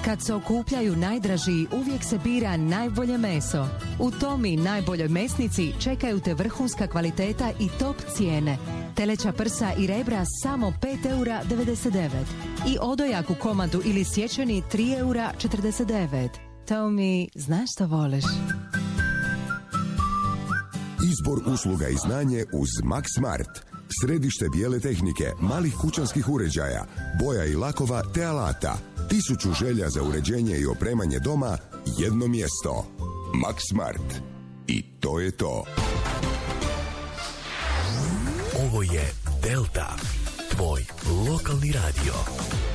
Kad se okupljaju najdražiji, uvijek se bira najbolje meso. U Tomi najboljoj mesnici čekaju te vrhunska kvaliteta i top cijene. Teleća prsa i rebra samo 5,99 € i odojak u komadu ili sječeni 3,49 €. Tomi, znaš što voliš? Izbor usluga i znanje uz Maxmart. Središte bijele tehnike, malih kućanskih uređaja, boja i lakova te alata. 1000 želja za uređenje i opremanje doma, jedno mjesto. Maxmart. I to je to. Ovo je Delta, tvoj lokalni radio.